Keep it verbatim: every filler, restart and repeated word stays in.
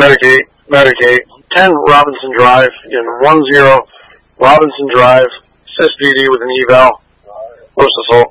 Medicate, Medicate, ten Robinson Drive, in one zero Robinson Drive, S P D with an eval, post assault.